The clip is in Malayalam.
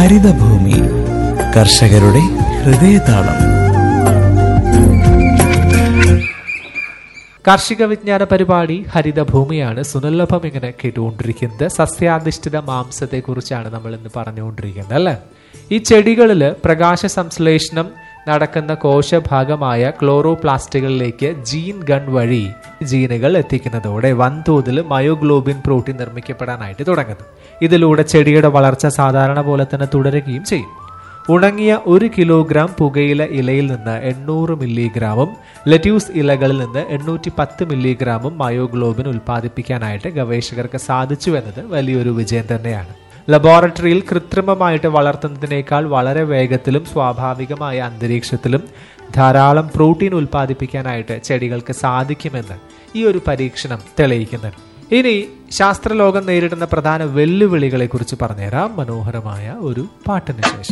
ഹരിതഭൂമി കർഷകരുടെ ഹൃദയതാളം. കാർഷിക വിജ്ഞാന പരിപാടി ഹരിതഭൂമിയാണ് സുനല്ലഭം ഇങ്ങനെ കേട്ടുകൊണ്ടിരിക്കുന്നത്. സസ്യാധിഷ്ഠിത മാംസത്തെ കുറിച്ചാണ് നമ്മൾ ഇന്ന് പറഞ്ഞുകൊണ്ടിരിക്കുന്നത് അല്ലെ. ഈ ചെടികളിൽ പ്രകാശ സംശ്ലേഷണം നടക്കുന്ന കോശഭാഗമായ ക്ലോറോപ്ലാസ്റ്റുകളിലേക്ക് ജീൻ ഗൺ വഴി ജീനുകൾ എത്തിക്കുന്നതോടെ വൻതോതിൽ മയോഗ്ലോബിൻ പ്രോട്ടീൻ നിർമ്മിക്കപ്പെടാനായിട്ട് തുടങ്ങുന്നു. ഇതിലൂടെ ചെടിയുടെ വളർച്ച സാധാരണ പോലെ തന്നെ തുടരുകയും ചെയ്യും. ഉണങ്ങിയ 1 കിലോഗ്രാം പുകയില ഇലയിൽ നിന്ന് 800 മില്ലിഗ്രാമും ലെറ്റ്യൂസ് ഇലകളിൽ നിന്ന് 810 മില്ലിഗ്രാമും മയോഗ്ലോബിൻ ഉൽപ്പാദിപ്പിക്കാനായിട്ട് ഗവേഷകർക്ക് സാധിച്ചു എന്നത് വലിയൊരു വിജയം തന്നെയാണ്. ലബോറട്ടറിയിൽ കൃത്രിമമായിട്ട് വളർത്തുന്നതിനേക്കാൾ വളരെ വേഗത്തിലും സ്വാഭാവികമായ അന്തരീക്ഷത്തിലും ധാരാളം പ്രോട്ടീൻ ഉൽപ്പാദിപ്പിക്കാനായിട്ട് ചെടികൾക്ക് സാധിക്കുമെന്ന് ഈ ഒരു പരീക്ഷണം തെളിയിക്കുന്നുണ്ട്. ഇനി ശാസ്ത്രലോകം നേരിടുന്ന പ്രധാന വെല്ലുവിളികളെ കുറിച്ച് പറഞ്ഞുതരാം മനോഹരമായ ഒരു പാട്ടിന് ശേഷം.